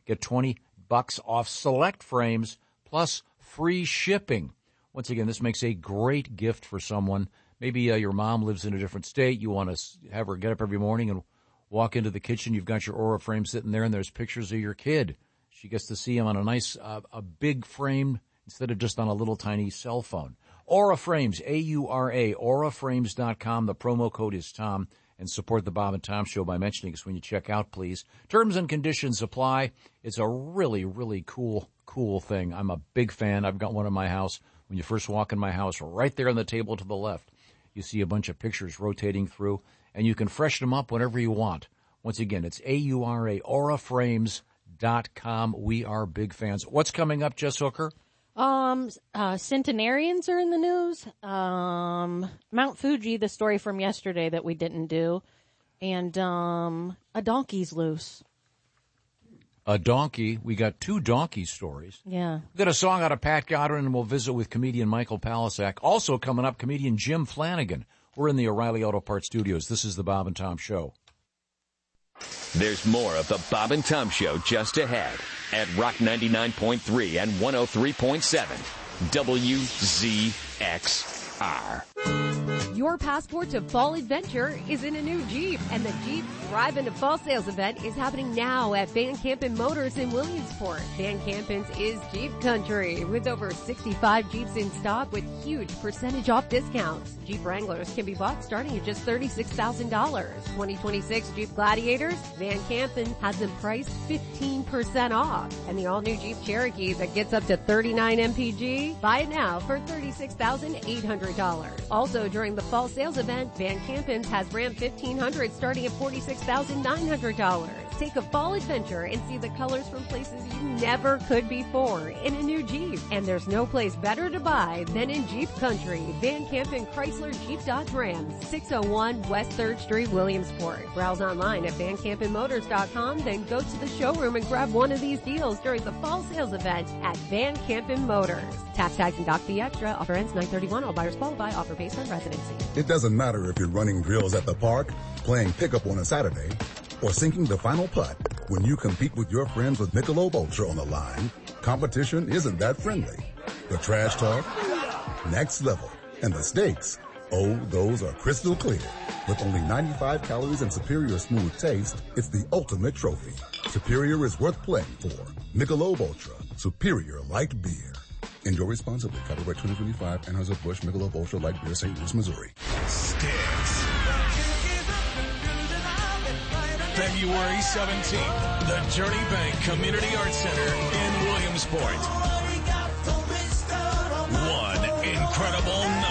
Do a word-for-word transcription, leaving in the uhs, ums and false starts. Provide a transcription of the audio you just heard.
Get twenty bucks off select frames plus free shipping. Once again, this makes a great gift for someone. Maybe uh, your mom lives in a different state. You want to have her get up every morning and walk into the kitchen. You've got your Aura frame sitting there, and there's pictures of your kid. She gets to see him on a nice, uh, a big frame instead of just on a little tiny cell phone. Aura Frames, A U R A, aura frames dot com. The promo code is Tom. And support the Bob and Tom Show by mentioning us when you check out, please. Terms and conditions apply. It's a really, really cool, cool thing. I'm a big fan. I've got one in my house. When you first walk in my house, right there on the table to the left, you see a bunch of pictures rotating through, and you can freshen them up whenever you want. Once again, it's A U R A, aura frames dot com. We are big fans. What's coming up, Jess Hooker? Um, uh, centenarians are in the news. Um, Mount Fuji, the story from yesterday that we didn't do. And, um, a donkey's loose. A donkey. We got two donkey stories. Yeah. We got a song out of Pat Godwin, and we'll visit with comedian Michael Palisak. Also coming up, comedian Jim Flanagan. We're in the O'Reilly Auto Parts studios. This is the Bob and Tom Show. There's more of the Bob and Tom Show just ahead at Rock ninety-nine point three and one oh three point seven W Z X R. Your passport to fall adventure is in a new Jeep, and the Jeep Drive into Fall Sales event is happening now at Van Campen Motors in Williamsport. Van Campen's is Jeep Country, with over sixty-five Jeeps in stock with huge percentage off discounts. Jeep Wranglers can be bought starting at just thirty-six thousand dollars. twenty twenty-six Jeep Gladiators, Van Campen has them priced fifteen percent off. And the all-new Jeep Cherokee that gets up to thirty-nine M P G, buy it now for thirty-six thousand eight hundred dollars. Also during the fall sales event, Van Campen's has Ram fifteen hundred starting at forty-six thousand nine hundred dollars. Take a fall adventure and see the colors from places you never could before in a new Jeep. And there's no place better to buy than in Jeep Country. Van Campen Chrysler Jeep Dodge Ram, six oh one West third Street, Williamsport. Browse online at van campen motors dot com, then go to the showroom and grab one of these deals during the fall sales event at Van Campen Motors. Tax tags and dock fee extra. Offer ends nine thirty-one. All buyers qualify. Offer based on residency. It doesn't matter if you're running drills at the park, playing pickup on a Saturday, or sinking the final putt. When you compete with your friends with Michelob Ultra on the line, competition isn't that friendly. The trash talk, next level. And the stakes, oh, those are crystal clear. With only ninety-five calories and superior smooth taste, it's the ultimate trophy. Superior is worth playing for. Michelob Ultra, superior light beer. Enjoy responsibly. Copyright twenty twenty-five, Anheuser-Busch Michelob Ultra Light Beer, Saint Louis, Missouri. Sticks. February seventeenth, the Journey Bank Community Arts Center in Williamsport. One incredible